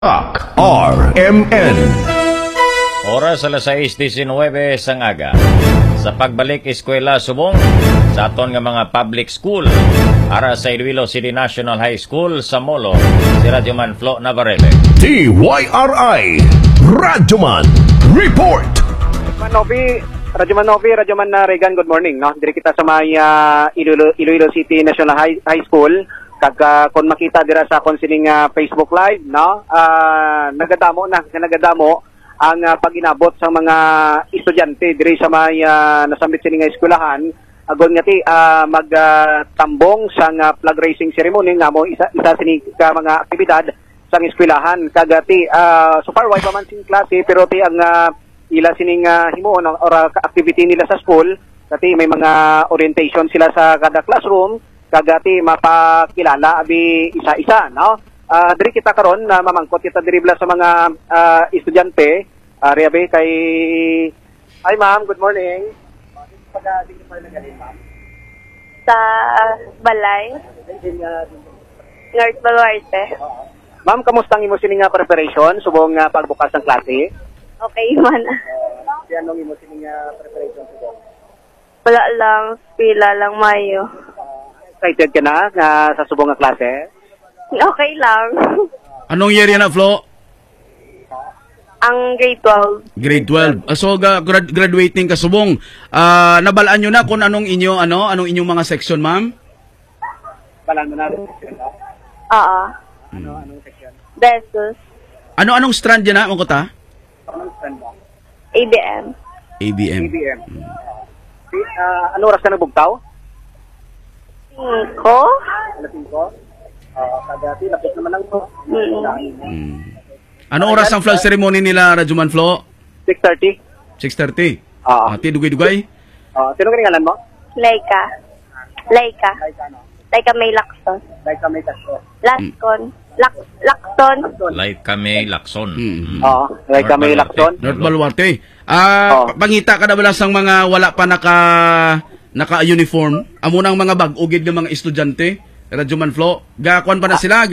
Rock RMN. Oras alas 6:19 sa ngaga. Sa pagbalik eskwela subong sa aton nga mga public school ara sa Iloilo City National High School sa Molo, si Radyoman Flo Navarrete. DYRI Radyoman Report. Radyoman Regan, good morning. No? Diri kita sa may Iloilo City National High School. Kung makita dira sa konsiling Facebook Live, no? Nagadamo ang pag-inabot sa mga estudyante diri sa may nasambit sini nga eskwelahan agon ngati magtambong sa flag raising ceremony nga mo isa sini ka mga aktibidad sa eskwelahan kagati so far why pa man sing klase pero ti ang ila sining himuon or activity nila sa school kati may mga orientation sila sa kada classroom kagati mapakilala abi isa-isa, no? Diri kita karon na mamangkot kita diribla sa mga estudyante. Riabe kay Hi ma'am, good morning. Pagka-dito pa nagaling ma'am. Sa Balay. North Baluarte. Ma'am, kamusta ang imo sining preparation subong pagbukas ng klase? Okay man. Anong imo sining preparation subong? Wala lang, pila lang mayo. Excited ka na sa subong nga klase? Okay lang. Anong year yan na, Flo? Ang grade 12. Grade 12. So, graduating ka subong. Nabalaan nyo na kung anong inyong mga section, ma'am? Balaan mo na rin. Oo. Anong section? Besos. Anong strand yan na, Mungkota? Anong strand mo? ABM. ABM. Ano oras ka nagbugtaw? 5. Alas 5? Kagati, lapit naman lang po. Anong oras ang flag ceremony nila, Radyoman Flo? 6:30. 6:30. Oo. Dugay-dugay? Sino ka ngalan mo? Laika. Laika May Lacson. Laika May Lacson. Lacson. Lacson. Laika May Lacson. Oo. Laika May Lacson. North Baluarte. Pangita ka na ba sang mga wala pa naka-uniform? Amo nang mga bag-ugid ng mga estudyante? Radyoman Flo, gakuan pa na sila,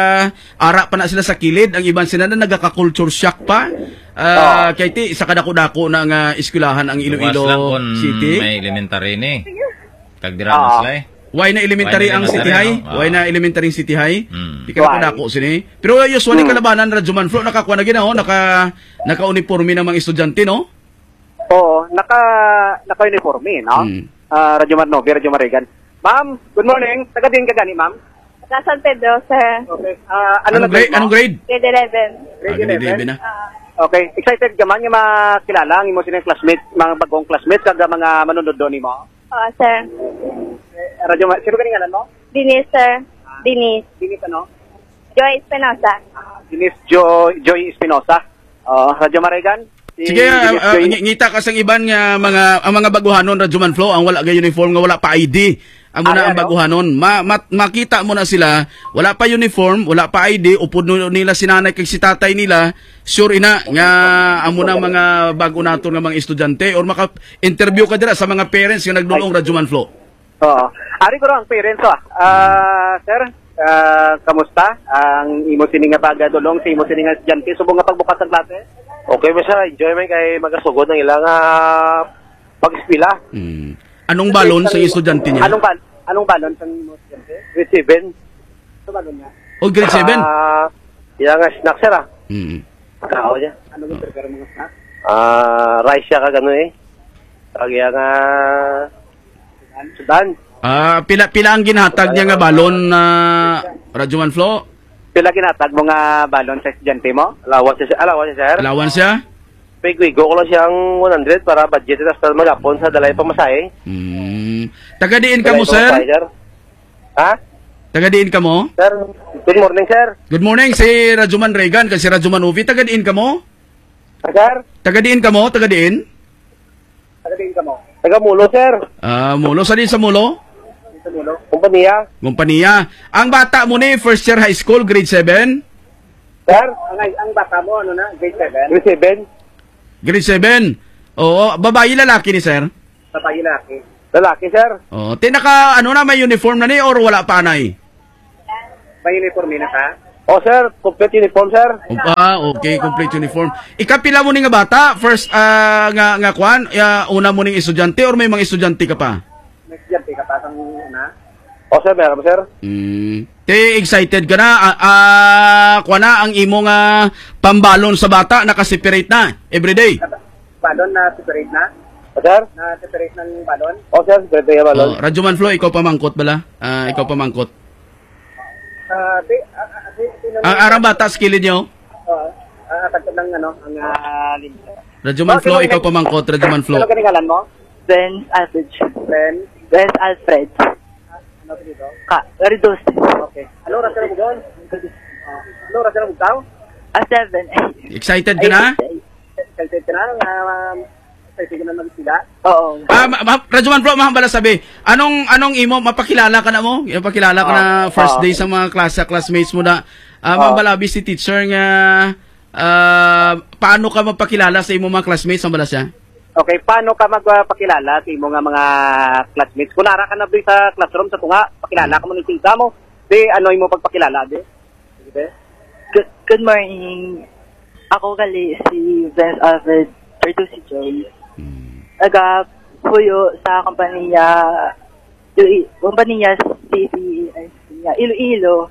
ara pa na sila sa kilid, ang ibang sila na nagaka-culture shock pa. Kaya isa kadako-dako na nga eskwelahan ang Iloilo City. May elementary ni. Kagdira na sila eh. Why na elementary ang City High? Why na elementary City High? Di ka dako sini. Pero usually kalabanan, Radyoman Flo, nakakuha na ginaho, naka-uniforme ng mga estudyante, no? Oo, naka-uniforme, no? Radyoman Regan. Ma'am, good morning. Taga din ka gani, ma'am? Sa San Pedro, sir. Okay. Anong grade? Grade 11. Grade 11 na. Okay. Excited ka man nga makilala ang imo sining classmate, mga bagong classmates kag mga manunod do nimo? Oo, sir. Radyo, sino ka ngalan mo? Denise, sir. Denise. Denise ano? Joy Espinosa. Denise Joy Espinosa. Radyo Maregan? Sige, ngita ka sang iban nga mga baguhanon, Radyoman Flo, ang wala ga uniform nga wala pa ID. Amo na ang baguhanon. Makita mo na sila, wala pa uniform, wala pa ID, upod nila si nanay kag si tatay nila, sure ina nga amo na mga bago naton nga mga estudyante or maka-interview ka dira sa mga parents nga nagdulong, Radyoman Flo. Oo. Ari ko ang parents sir, kamusta ang imo sining nga pagadulong sa imo sining nga estudyante subong nga pagbukas ng klase? Okay ba siya? Enjoy man kay magasugod ng ilang pag-eskwela. Anong balon sa estudyante niya? Anong balon sa estudyante? Grade 7. Ano balon niya? Oh, grade 7? Ilang snack sir Kao niya. Ano yung prepare mga snack? Rice siya ka gano'n eh. Kaya nga sudan. Pila ang ginhatag niya nga balon na Radyoman Flo? Pila ginatag mo nga balon sa estudyante mo? Allowance siya, sir. Allowance siya? Pigwigo ko lang siyang 100 para budget at hasta magapon sa dalay pamasahe. Taga-diin ka mo, sir? Ha? Taga-diin ka mo? Sir, good morning, sir. Good morning, si Radyoman Regan, kasi Radyoman Uvi. Taga-diin ka mo? Sir? Taga-diin ka mo? Taga-diin? Taga-diin ka mo? Taga-Mulo, sir. Mulo. Saan din sa Mulo? Kumpanya. Ang bata mo ni first year high school, grade 7? Sir? Ang bata mo, grade 7? Grade 7. Grade 7? Oo, babae lalaki ni sir? Babae lalaki. Lalaki, sir. May uniform na ni or wala pa, nay? May uniform na ka? O sir, complete uniform sir. Okay, complete uniform. Ikapila mo ni nga bata? First nga kwan, una mo ning estudyante or may mga estudyante ka pa? Next year, ka pa sang una. O sir, meron sir. Te excited ka na kwan na ang imo nga pambalon sa bata naka-separate na everyday. Balon na separate na? O sir? Na separate ng balon? O sir, separate yung balon. Radyo Man Flo, ikaw pamangkot bala? Ikaw pamangkot. Arang bata skilled nyo? Tagtad ng ano, ang link. Radyo Man Flo, ikaw pamangkot. Radyo Man Flo. Ano kaningalan mo? Ben Alfred. Ben? Ben Alfred. Ano dito? Reduce. Okay. Ano oras ka na bugon? Ano oras ka na bugtaw? 7. Excited ka na? Excited ka na? Excited ka na mag-sila? Oo. Radyo Man Flo, mahambala sabi, anong imo, mapakilala ka na mo? Mapakilala ka na first day sa mga classmates mo na, mahambalabi si teacher nga, paano ka mapakilala sa imo mga classmates, hambala siya? Okay, paano ka magpakilala sa imo nga mga classmates? Kung nara ka na doon sa classroom sa tunga, pakilala ka mo ng tita mo. Di, ano imo pagpakilala, di? Sige, Good morning. Ako gali si Ben Alfred. Perdo si Joy. Nag-puyo sa kompanya City Iloilo.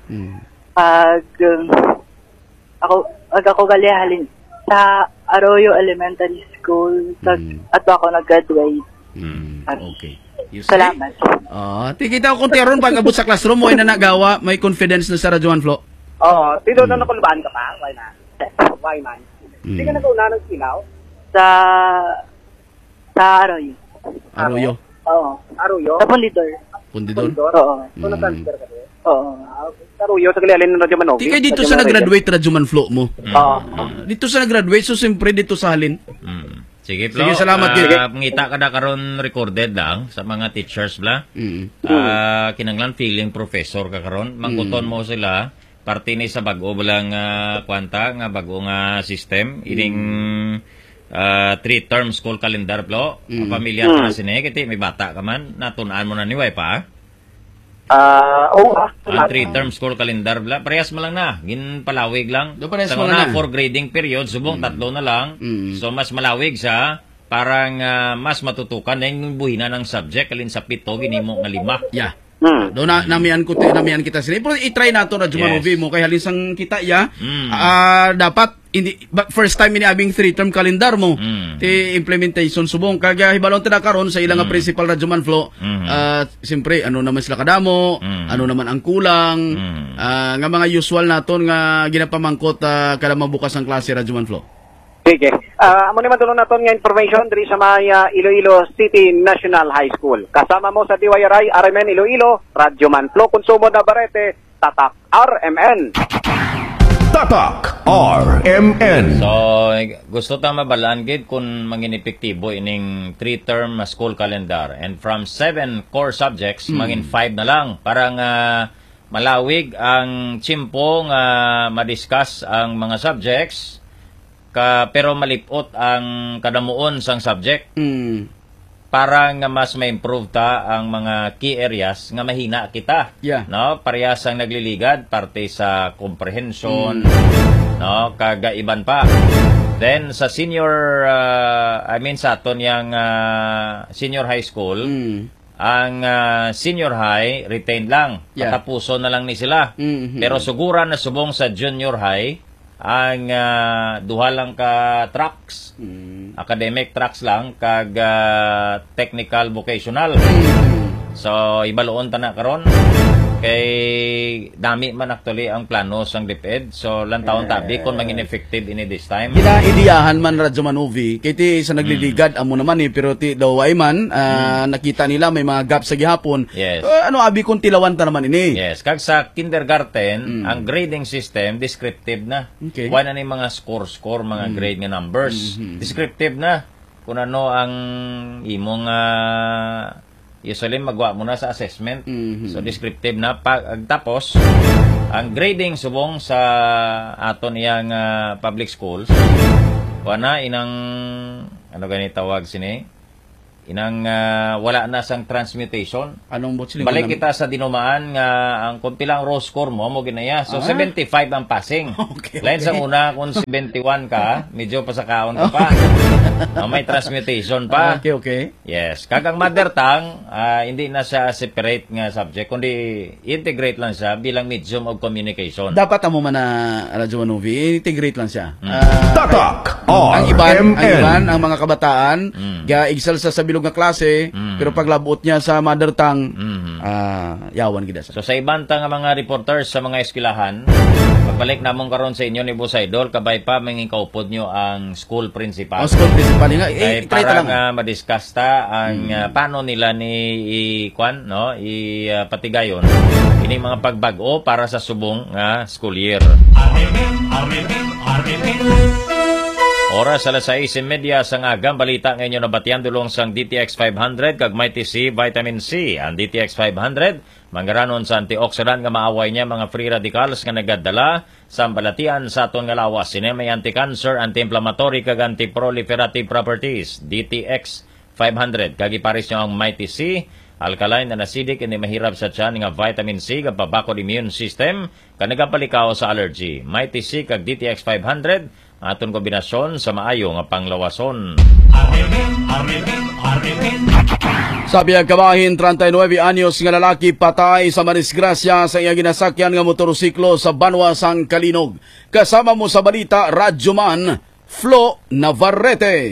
Ako gali halin sa Arroyo Elementary School at ako nag-graduate. Okay. Salamat. Tikita ko kung tiyaron pag abot sa classroom mo ay na nagawa, may confidence na sa Radyo Man Flo. Oo, dito na nakulbaan ka pa? Why na? Why man? Hindi ka nag-una ng silaw? Sa Arroyo. Arroyo. Oo. Arroyo? Sa Pundidor. Pundidor. Oo. So, na-transfer ka rin? Oo. Arroyo, sa Galialin ng Radyo Manovi. Tikay dito sa nag-graduate Radyo Man Flo mo. Oo. Dito sa nag-graduate, so siyempre dito sa halin. Sige, Flo. Sige, salamat. Ngita ka na karon recorded lang sa mga teachers bla. Kinanglan feeling professor ka karon. Mangkuton mo sila. Parte ni sa bago balang kwanta nga bago nga system. Ining 3-term school calendar, Flo. Pamilya ka na sini. Kiti may bata ka man. Natunaan mo na niway pa. Oo. Ang 3-term school calendar, bla. Parehas mo lang na. Ginpalawig lang. Parehas Sa mo una, na. 4 grading period, subong 3 na lang. So, mas malawig sa parang mas matutukan na yung buhina ng subject. Alin sa 7, ginimo nga 5. Yeah. Doon namian kita sila. Pero i-try nato Radyo Manovi mo kay halin sang kita dapat first time ini abing 3-term calendar mo. Ti implementation subong kagaya hibalon tada karon sa ilang nga principal Radyo Man Flo. Siyempre ano naman sila kadamo, ano naman ang kulang, nga mga usual naton nga ginapamangkot kada mabukas ang klase Radyo Man Flo. Sige. Amo naman tulong naton nga information diri sa mga Iloilo City National High School. Kasama mo sa DYRI, RMN Iloilo, Radyo Man Flo, Konsumo Navarrete, Tatak RMN. Tatak RMN. So, gusto ta mabalaan gid kung mangin epektibo ining 3-term school calendar and from 7 core subjects mangin 5 na lang para nga malawig ang tsimpo nga madiscuss ang mga subjects pero malipot ang kadamuon sang subject para nga mas ma-improve ta ang mga key areas nga mahina kita. No, parehas ang nagliligad parte sa comprehension, no, kagaiban pa. Then sa senior sa aton yang senior high school, ang senior high retained lang. Patapuso na lang ni sila. Pero sugura na subong sa junior high ang duha lang ka tracks, academic tracks lang kag technical vocational. So ibaloon ta na karon kay dami man actually ang plano sang DepEd. So lantawon tabi kon mangin effective ini this time. Ginaidiyahan man Radyo Manovi kay ti sa nagliligad amo naman pero ti daw ay man nakita nila may mga gap sa gihapon. Ano abi kon tilawan ta naman ini. Yes, kag sa kindergarten ang grading system descriptive na. Wala na ni mga score mga grade nga numbers. Descriptive na kung ano ang imong usually magwa mo na sa assessment. So descriptive na tapos ang grading subong sa aton iyang public schools wana inang ano gani tawag sini inang wala na sang transmutation. Anong butsi? Balik kita sa dinumaan nga ang kung pilang raw score mo ginaya. So 75 ang passing. Okay. Lain sa una kung 71 ka, medyo pasakaon ka pa. May transmutation pa. Okay. Yes, kagang mother tongue, hindi na siya separate nga subject, kundi integrate lang siya bilang medium of communication. Dapat mo man na Radyo Manovi, integrate lang siya. Tatak Ang iban, RMN. ang mga kabataan, ga-excel sa bilog nga klase, pero paglabot niya sa mother tongue, yawan gida sa. So sa ibang nga mga reporters sa mga eskwelahan, pagbalik namon karon sa inyo ni Boss Idol, kabay pa manging kaupod nyo ang school principal. Ang school principal nga, Ay try para lang. nga madiscuss ta ang paano nila ni patigayon ini mga pagbago para sa subong nga school year. Oras alas 6:30 sa ngagang balita ngayon na batian dulong sang DTX 500 kag Mighty C Vitamin C. Ang DTX 500 manggaranon sa antioxidant nga maaway niya mga free radicals nga nagadala sa balatian sa aton nga lawas. Sine may anti-cancer, anti-inflammatory kag anti-proliferative properties. DTX 500 kag ipares niyo ang Mighty C, alkaline and acidic hindi mahirap sa tiyan nga vitamin C kag pabakod immune system kag nagapalikaw sa allergy. Mighty C kag DTX 500 aton kombinasyon sa maayo nga panglawason. Sabi ang kabahin, 39 anyos nga lalaki patay sa manisgrasya sa iyang ginasakyan nga motorsiklo sa Banwa, Sang Kalinog. Kasama mo sa balita, Radyoman Flo Navarrete.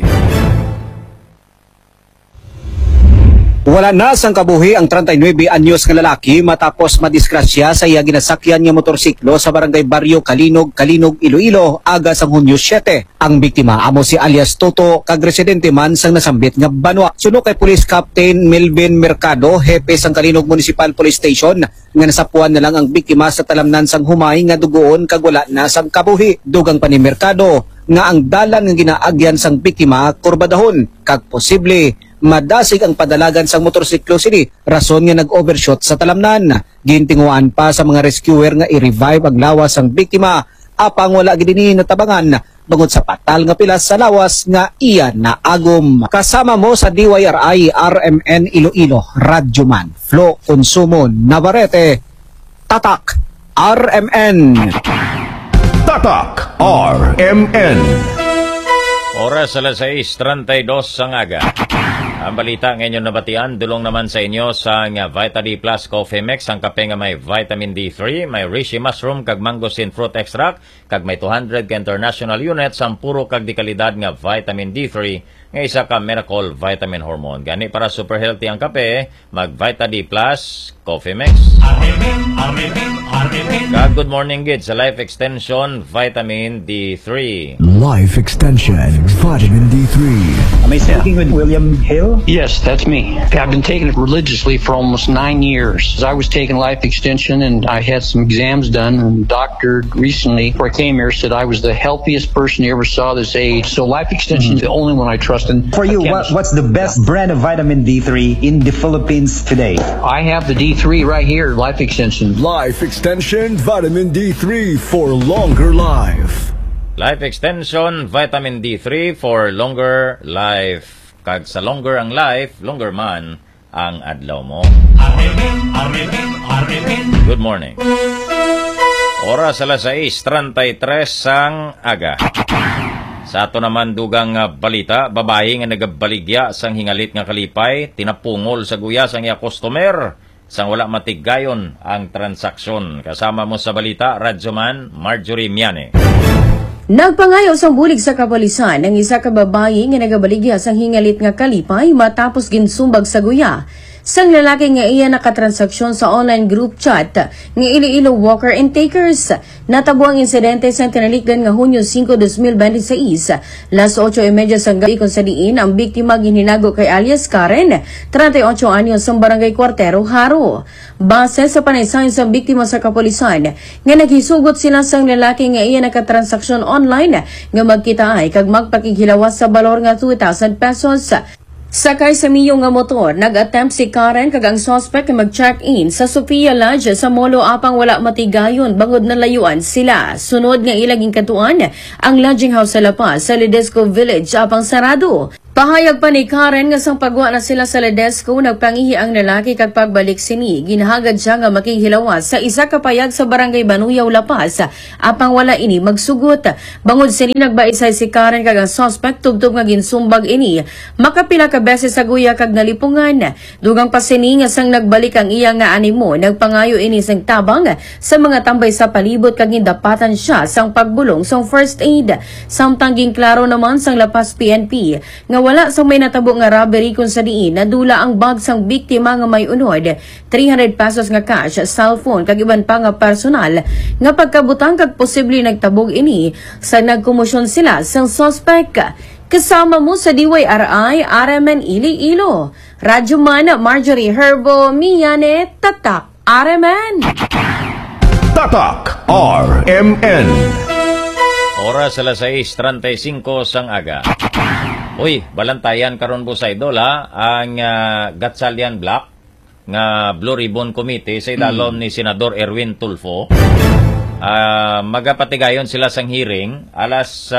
Wala na sang kabuhi ang 39 anyos nga lalaki matapos madisgrasya sa iya ginasakyan nga motorsiklo sa barangay Barrio Kalinog, Iloilo, aga sang Hunyo 7. Ang biktima amo si alias Toto, kag residente man sang nasambit nga Banwa. Suno kay Police Captain Melvin Mercado, hepe sang Kalinog Municipal Police Station, nga nasapuan na lang ang biktima sa talamnan sang humay nga dugoon kag wala na sang kabuhi. Dugang pa ni Mercado nga ang dalan nga ginaagyan sang biktima kurbadahon kag posible madasig ang padalagan sang motorsiklo sini, rason nga nag-overshot sa talamnan. Gintinguan pa sa mga rescuer nga i-revive ang lawas sang biktima, apang wala gidini natabangan bangod sa patal nga pilas sa lawas nga iya na agom. Kasama mo sa DYRI RMN Iloilo, Radyoman Flo Consumo Navarrete, Tatak RMN. Tatak RMN. Oras alas 6:32 sa ngaga. Ang balita ngayon nabatian, dulong naman sa inyo sa Vita D Plus Coffee Mix, ang kape nga may vitamin D3, may reishi mushroom kag mangosteen fruit extract, kag may 200 ka international units, ang puro kag di kalidad nga vitamin D3, nga isa ka miracle vitamin hormone. Gani para super healthy ang kape, mag Vita D Plus Coffee Mix. Kag good morning gid sa Life Extension Vitamin D3. Life Extension Vitamin D3. Am I speaking with William Hill? Yes, that's me. I've been taking it religiously for almost 9 years. I was taking Life Extension and I had some exams done, and the doctor recently, before I came here, said I was the healthiest person he ever saw this age. So Life Extension is the only one I trust. And for you, what's the best brand of vitamin D3 in the Philippines today? I have the D3 right here, Life Extension. Life Extension Vitamin D3 for longer life. Life Extension Vitamin D3 for longer life. Kag sa longer ang life, longer man ang adlaw mo. Good morning. Oras alas 6:33 sang aga. Sa ato naman dugang balita, babae nga nagabaligya sang hingalit nga kalipay, tinapungol sa guya sang iya customer, sang wala matigayon ang transaksyon. Kasama mo sa balita, Radyoman Marjorie Miane. Nagpangayo sang bulig sa kapulisan ang isa ka babae nga nagabaligya sang hingalit nga kalipay matapos ginsumbag sa guya. Sang lalaki nga iya nakatransaksyon sa online group chat nga Iloilo Walker and Takers. Natabo ang insidente sa tinalikdan nga Hunyo 5, 2026. Las 8:30 sang gabi kung sa diin ang biktima ginhinago kay alias Karen, 38 anyos sa barangay Cuartero, Haro. Base sa panaysayan sa biktima sa kapulisan, nga naghisugot sila sang lalaki nga iya nakatransaksyon online nga magkita ay kag magpakighilawas sa balor nga 2,000 pesos. Sakay sa miyo nga motor, nag-attempt si Karen kag ang suspect nga mag-check-in sa Sofia Lodge sa Molo apang wala matigayon bangod na layuan sila. Sunod nga ilaging katuan ang lodging house sa La Paz sa Ledesco Village apang sarado. Bahayag pa ni Karen nga sang pagwa na sila sa Ledesco, nagpangihi ang lalaki kag pagbalik sini. Ginahagad siya nga makinghilawas sa isa ka payag sa barangay Banuyaw, La Paz. Apang wala ini magsugot. Bangod sini nagbaisay si Karen kag ang suspect tubtob nga ginsumbag ini. Makapila ka beses sa guya kag nalipungan. Dugang pa sini nga sang nagbalik ang iya nga animo, nagpangayo ini sang tabang sa mga tambay sa palibot kag gindapatan siya sang pagbulong sang first aid. Samtang ginklaro naman sang La Paz PNP nga wala sa may natabo nga robbery kung sa diin nadula ang bag sang biktima nga may unod 300 pesos nga cash, cellphone kag iban pa nga personal nga pagkabutang kag posible nagtabog ini sa nagkomosyon sila sang suspect. Kasama mo sa DYRI RMN Iloilo, Radyo Man Marjorie Herbo Miyane, Tatak RMN. Tatak RMN. Oras alas 6:35 sang aga. Uy, balantayan karon po sa idol ha, ang Gatchalian Black nga Blue Ribbon Committee sa idalom ni Senador Erwin Tulfo. Magapatigayon sila sang hearing alas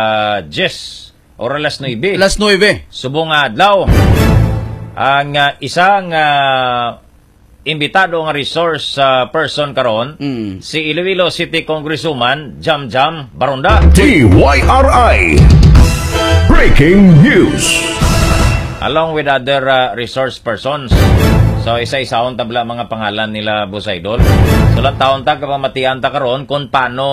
10 or alas 9. Alas 9. Subong adlaw. Ang isang imbitado nga resource person karon si Iloilo City Congresswoman Jam Jam Baronda. DYRI Breaking News. Along with other resource persons. So isa-isaon tabla mga pangalan nila Boss Idol. Sulat taon ta kapamatian ta karon kung paano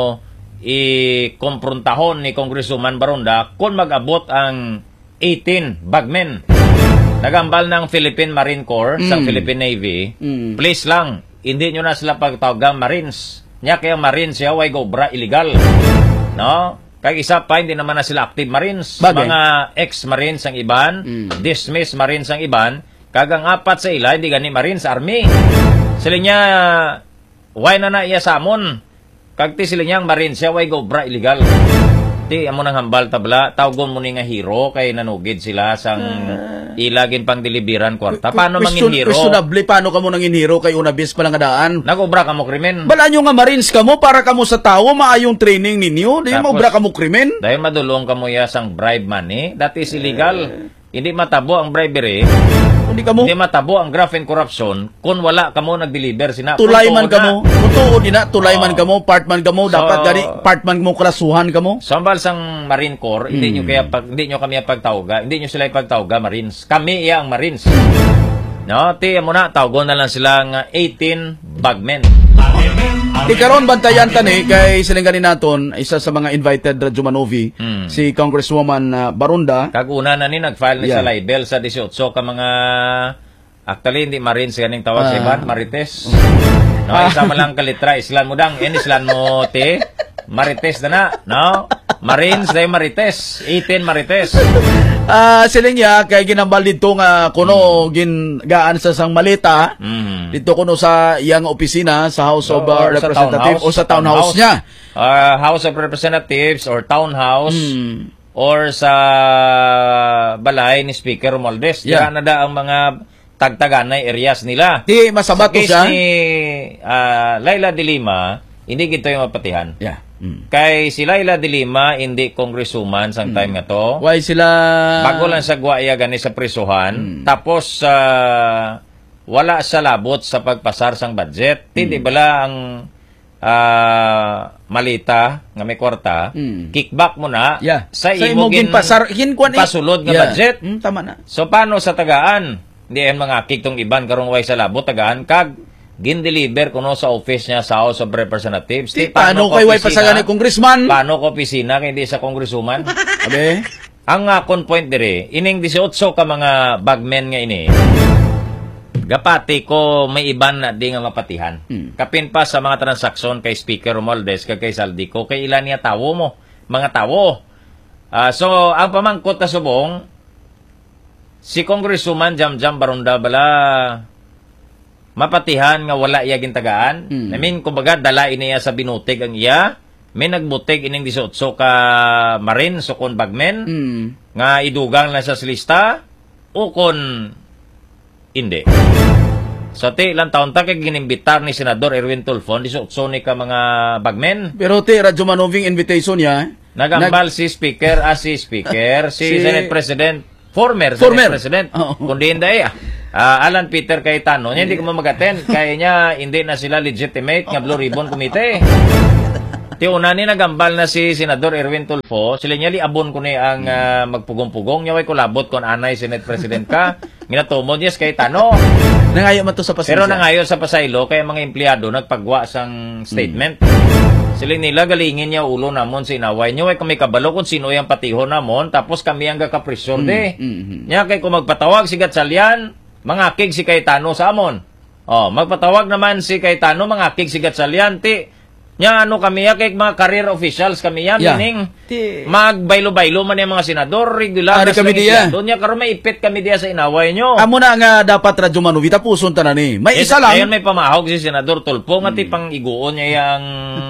i-kompruntahon ni Congresswoman Baronda kung mag-abot ang 18 bagmen. Nagambal ng Philippine Marine Corps sa Philippine Navy. Please lang, hindi nyo na sila pagtawagang Marines. Nya kaya Marines siya, way gobra illegal. No? Kaya isa pa, hindi naman na sila active Marines. Bagay. Mga ex-Marines ang iban, dismissed Marines ang iban, kagang apat sa ila, hindi gani Marines, Army. Sila niya, why na iya sa amon? Kagti sila niyang Marines siya, way gobra illegal. Ti, amo nang hambal tabla, tawgon mo ni nga hero, kay nanugid sila sang ilagin pang deliveran kwarta. Paano mangin hero? Questionably, paano ka mo nangin hero kay unabis pa lang daan? Nag-obra ka mo krimen. Bala nyo nga Marines ka mo, para ka mo sa tao, maayong training ninyo, di mo obra ka mo krimen? Dahil madulong ka mo ya sang bribe money, that is illegal. Hindi matabo ang bribery. Hindi matabo ang graft and corruption kung wala ka mo nag-deliver sina. Tulay man ka mo. Totoo din na, tulay man ka mo, part man ka mo, dapat gani, part man mo klasuhan ka mo. Sambal sang Marine Corps, hindi nyo kami pagtawga, hindi nyo sila ipagtawga Marines. Kami iya ang Marines. No, tiyan mo na, tawgon na lang sila ng 18 bagmen. Di karon bantayan tani kay siling ganin naton isa sa mga invited Radjumanovi si Congresswoman Baronda. Kaguna na ni nag-file ni sa libel sa 18 ka mga actually hindi Marines ganing tawag sa iban, Marites. No, isa man lang kalitra islan mo dang, islan mo ti Marites na, no? Marines day Marites, 18 Marites. Siling ya kay ginambal dito nga kuno gingaan sa sang malita dito kuno sa iyang opisina sa House of Representatives o sa townhouse niya. House of Representatives or townhouse or sa balay ni Speaker Romualdez. Diyan na da ang mga tagtaganay areas nila. Di masabat sa siya. Ni Laila de Lima, hindi gito yung mapatihan. Kay si Laila de Lima, hindi congresswoman sang time nga to. Why sila... Bago lang sa guaya gani sa prisuhan. Tapos, wala sa labot sa pagpasar sang budget. Hindi bala ang malita nga may kwarta, kickback mo na sa imogin pasulod nga budget. Tama na. So, paano sa tagaan? Hindi yan mga kiktong iban karong way sa labot, tagaan kag gin-deliver kuno sa office niya sa House of Representatives. Paano kay way pasagan ni congressman? Paano ko opisina kay hindi sa congresswoman? Abe? Ang kon point dire, ining 18 ka mga bagmen nga ini. Gapati ko may iban na di nga mapatihan. Kapin pa sa mga transaksyon kay Speaker Romualdez kay Saldico kay ilan niya tawo mo, mga tawo. So ang pamangkot na subong si Congresswoman Jam Jam Baronda bala mapatihan nga wala iya gintagaan. I mean, kumbaga, dala iniya sa binutig ang iya. May nagbutig ining 18 ka Marines o kon bagmen nga idugang na sa lista o kon hindi. So, ilang taon ta kay ginimbitar ni Senador Erwin Tulfo, 18 ni ka mga bagmen. Pero Radjumanoving invitation niya, Nagambal si Speaker, si Senate President, former Senate President, kundi hindi Alan Peter Cayetano, niya hindi ko mamagaten, kaya niya hindi na sila legitimate nga Blue Ribbon Committee. Ti una ni nagambal na si Senador Erwin Tulfo, sila niya liabon ko ni ang magpugong-pugong, niya way kulabot kon anay Senate President ka, ginatumo niya si Cayetano. Nangayo man to sa pasaylo. Pero nangayo sa pasaylo, kaya mga empleyado nagpagwa sang statement. Sila nila galingin niya ulo namon si inaway niyo, way kami kabalo kung sino yung patiho namon, tapos kami ang gakapresyon de. Niya kay kung magpatawag si Gatchalian, mangakig si Cayetano sa amon. Magpatawag naman si Cayetano, mangakig si Gatchalian, nya ano kami kay mga career officials kami meaning magbaylo-baylo man yung mga senador regular kami diya. Doon nya karon may ipit kami diya sa inaway nyo. Amo na nga dapat Radyo Manovita puson tanan ni. May isa lang. Ayon may pamahog si Senador Tulfo nga ti pang iguon niya yang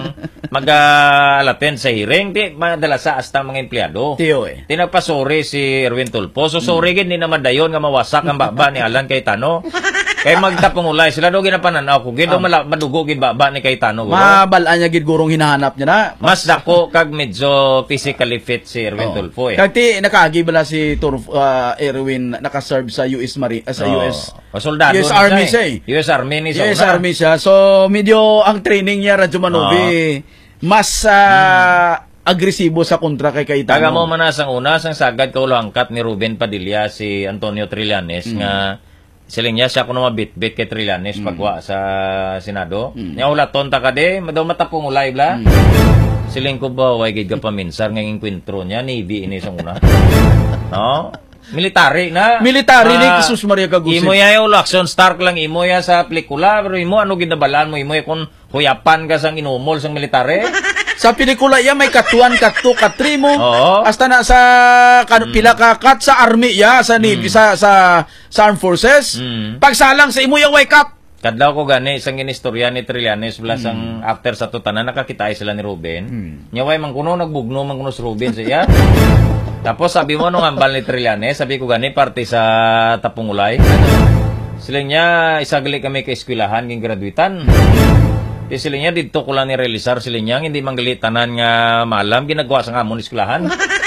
mag-alaten sa hearing ti madala sa asta mga empleyado. Ti nagpasori si Erwin Tulfo. So sorry gid ni na madayon nga mawasak ang baba ni Alan Cayetano. Kay magtapungulay sila do ginapananaw ko gid madugo gid baba ni Cayetano. Mabalaan niya gid gurong hinahanap niya na. Mas dako kag medyo physically fit si Erwin Tulfo Kag ti nakaagi bala si Erwin naka-serve sa US sa US. Soldado US Army siya. US Army ni sa US Army siya. So medyo ang training niya Radyo Manovi mas agresibo sa kontra kay Cayetano. Taga mo manasang una sang sagad kaulo angkat ni Ruben Padilla si Antonio Trillanes nga siling niya siya kuno mabitbit kay Trillanes pagwa sa Senado. Nya ulaton ta kade madaw matapong ulay bla. Siling ko ba way gid ka paminsar nga inkwentro niya Navy ini sang una. No? Military na. Military ni Jesus Maria Cagusi. Imo ya yung action Stark lang imo ya sa pelikula pero imo ano ginabalaan mo imo kun huyapan ka sang inumol sang military. Sa pelikula ya may katuan katto katrimo. Hasta na sa pila ka kat sa army ya sa Navy sa Armed Forces. Pagsalang sa imo ya way cut. Kadlaw ko gani isang inistorya ni Trillanes blas ang after sa tutanan nakakita sila ni Ruben. Nya way mangkuno nagbugno mangkuno si Ruben siya. Tapos sabi mo nung ambal ni Trillanes, sabi ko gani parte sa Tapungulay. Sila niya isagali kami kay eskwelahan ng graduitan. Di sila niya dito ko lang ni realizar sila niya hindi manggilitanan nga malam ginagawa sa amon eskwelahan.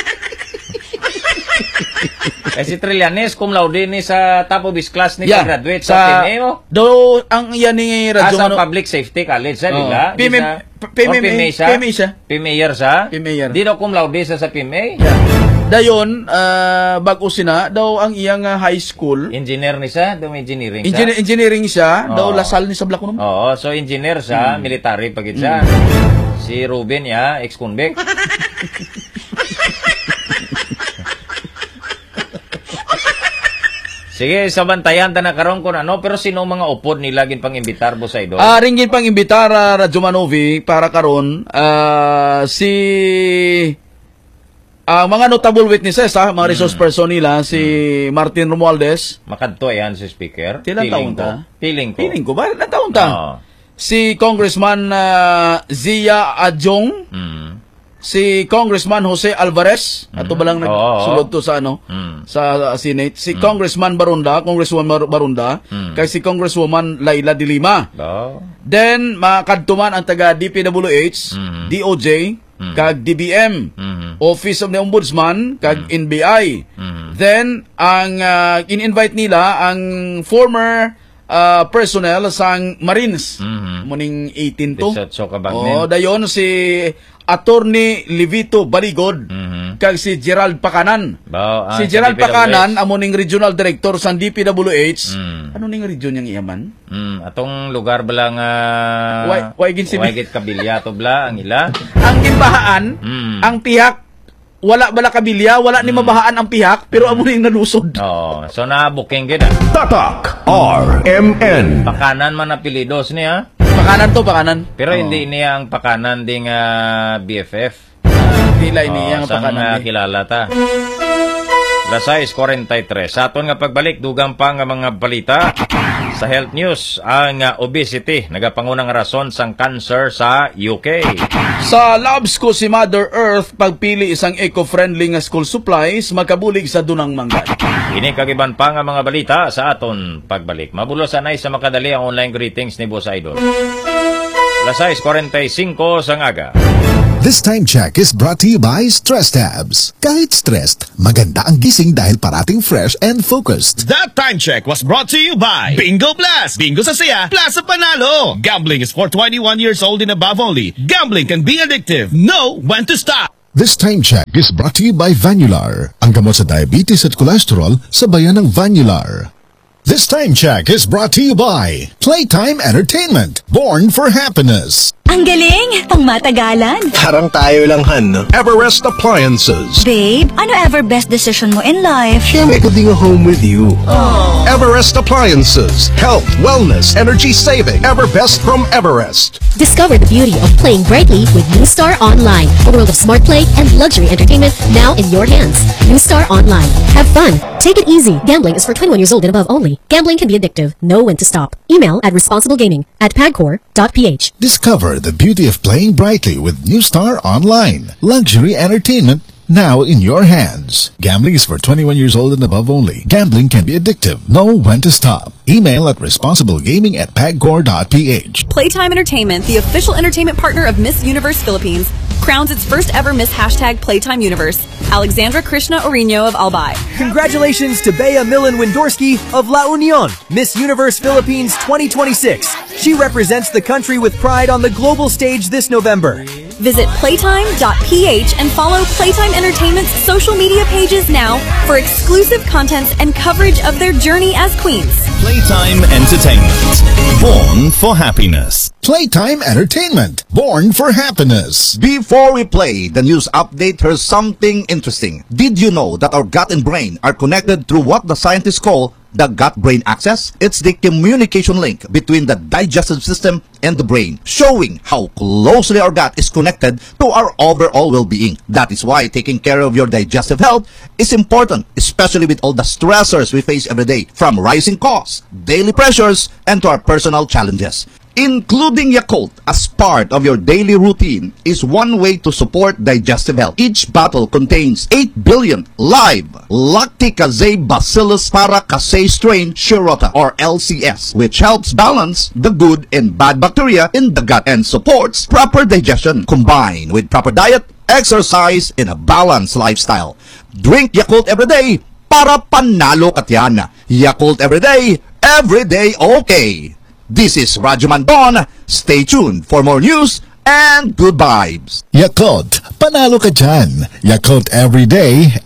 Kasi Trillanes cum laude ni sa top of his class ni graduate sa PMA mo. Do ang yan ni Radyo sa Public Safety College sa diba? PMA siya. PMA. Di daw cum laude sa PMA. Dayon bago sina daw ang iyang high school. Engineer ni siya, daw engineering siya. Engineering siya, daw Lasal ni sa Blaconom. So engineer siya, military pagid siya. Si Ruben ya, ex-convict. Sige, sabantayan ta na karon kun ano, pero sino mga upod nila gin pang-imbitar bo sa idol? Ringgin pang-imbitar Radyo Manovi para karon si mga notable witnesses mga resource person nila si Martin Romualdez. Makadto yan si speaker. Ilang taon ta? Feeling ko. Ba ilang taon ta? Si Congressman Zia Adjong. Si Congressman Jose Alvarez, ato ba lang nagsulod to sa sa Senate. Si Congresswoman Barunda, kay si Congresswoman Laila de Lima. Then makadtuman ang taga DPWH, DOJ, kag DBM, Office of the Ombudsman, kag NBI. Then ang in-invite nila ang former personnel sang Marines. Muning 18 to. Dayon si Attorney Livito Baligod kag si Gerald Pakanan. Si Gerald Pakanan amo ning regional director sa DPWH. Ano ning region yang iyaman? Atong lugar bala nga Waygit Kabilya to bla ang ila. Ang ginbahaan, ang pihak wala bala kabilya, wala ni mabahaan ang pihak, pero amo ning nalusod. So na booking gid. Tatak RMN. Pakanan man apelyidos niya. Pakanan. Pero hindi niya ang Pakanan ding BFF. Tila niya ang Pakanan. Kilala ta. Lasay 43. Sa aton nga pagbalik dugang pa nga mga balita sa health news ang obesity nagapangunang rason sang cancer sa UK. Sa labs ko si Mother Earth pagpili isang eco-friendly nga school supplies makabulig sa dunang manggad. Ini kagiban pa nga mga balita sa aton pagbalik. Mabulo sanay sa makadali ang online greetings ni Boss Idol. Lasay 45 sang aga. This time check is brought to you by Stress Tabs. Kahit stressed, maganda ang gising dahil parating fresh and focused. That time check was brought to you by Bingo Plus. Bingo sa saya, plus sa panalo. Gambling is for 21 years old and above only. Gambling can be addictive. Know when to stop. This time check is brought to you by Vanular. Ang gamot sa diabetes at cholesterol sa bayan ng Vanular. This time check is brought to you by Playtime Entertainment. Born for happiness. Ang galing! Pangmatagalan! Parang tayo lang, Han. Everest Appliances. Babe, ano ever best decision mo in life? Siyempre ko din home with you. Everest Appliances. Health, wellness, energy saving. Everbest from Everest. Discover the beauty of playing brightly with New Star Online. A world of smart play and luxury entertainment now in your hands. New Star Online. Have fun. Take it easy. Gambling is for 21 years old and above only. Gambling can be addictive. Know when to stop. Email at responsiblegaming@pagcor.ph. Discover the beauty of playing brightly with New Star Online. Luxury entertainment now in your hands. Gambling is for 21 years old and above only. Gambling can be addictive. Know when to stop. Email at responsiblegaming@pagcor.ph. Playtime Entertainment, the official entertainment partner of Miss Universe Philippines, crowns its first ever Miss #Playtime Universe, Alexandra Krishna Orino of Albay. Congratulations to Bea Millen Windorski of La Union, Miss Universe Philippines 2026. She represents the country with pride on the global stage this November. Visit playtime.ph and follow Playtime Entertainment's social media pages now for exclusive contents and coverage of their journey as queens. Playtime Entertainment. Born for happiness. Playtime Entertainment. Born for happiness. Before we play the news update, here's something interesting. Did you know that our gut and brain are connected through what the scientists call the gut-brain axis? It's the communication link between the digestive system and the brain, showing how closely our gut is connected to our overall well-being. That is why taking care of your digestive health is important, especially with all the stressors we face every day, from rising costs, daily pressures, and to our personal challenges. Including Yakult as part of your daily routine is one way to support digestive health. Each bottle contains 8 billion live Lacticase-Bacillus paracasei strain Shirota or LCS, which helps balance the good and bad bacteria in the gut and supports proper digestion, combined with proper diet, exercise, and a balanced lifestyle. Drink Yakult every day para panalo ka tiyan. Yakult every day okay. This is Rajuman Don. Stay tuned for more news and good vibes. Yakult, panalo ka dyan. Yakult every day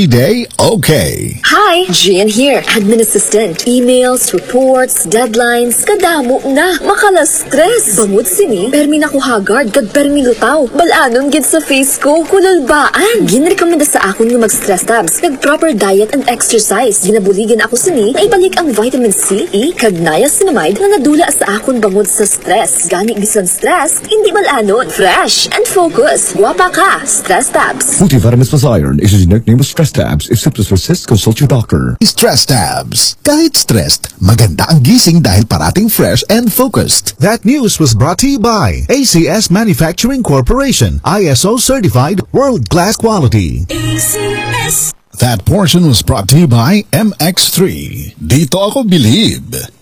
okay. Hi, Gian here, admin assistant. Emails, reports, deadlines, kadamo na. Makala-stress. Bangod sini, permi na ko hagard, kag permi lutaw. Balanon gid sa face ko, kulalbaan. Ginrekomenda sa akon nga mag-stress tabs, kag proper diet and exercise. Ginabuligan ako sini, na ibalik ang vitamin C, E, kag niacinamide na nadula sa akon bangod sa stress. Gani bisan stress, hindi balanon. Fresh and focus. Guwapa ka. Stress Tabs. Multivitamins plus iron is a generic name of Stress Tabs. If symptoms persist, consult your doctor. Stress Tabs. Kahit stressed, maganda ang gising dahil parating fresh and focused. That news was brought to you by ACS Manufacturing Corporation. ISO certified world-class quality. ACS. That portion was brought to you by MX3. Dito ako believe.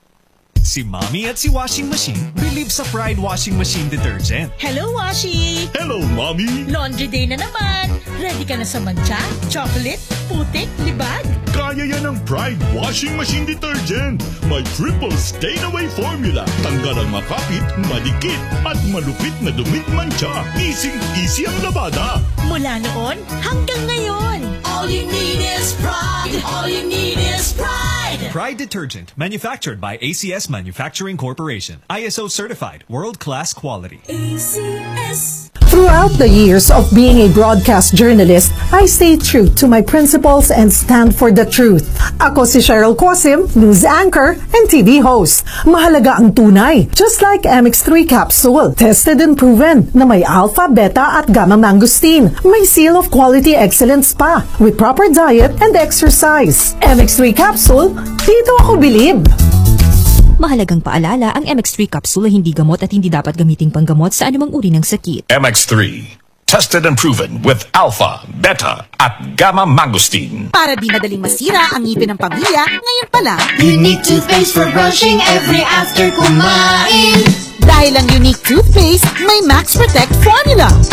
Si Mommy at si Washing Machine believe sa Pride Washing Machine Detergent. Hello, Washi! Hello, Mommy! Laundry day na naman! Ready ka na sa mancha, chocolate, putik, libag? Kaya yan ang Pride Washing Machine Detergent. May triple stain-away formula. Tanggal ang makapit, madikit, at malupit na dumit mancha. Easy ang labada. Mula noon hanggang ngayon. All you need is pride. All you need is pride. Pride Detergent, manufactured by ACS Manufacturing Corporation. ISO certified, world-class quality. ACS. Throughout the years of being a broadcast journalist, I stay true to my principles and stand for the truth. Ako si Cheryl Cosim, news anchor and TV host. Mahalaga ang tunay, just like MX3 capsule. Tested and proven na may alpha, beta at gamma mangosteen. May seal of quality excellence pa with proper diet and exercise. MX3 capsule, dito ako believe. Mahalagang paalala, ang MX3 capsule ay hindi gamot at hindi dapat gamiting panggamot sa anumang uri ng sakit. MX3. Tested and proven with alpha, beta, at gamma mangosteen. Para di madaling masira ang ngipin ng pamilya, ngayon pa lang. Unique toothpaste for brushing every after kumain. Dahil ang unique toothpaste, may Max Protect formula.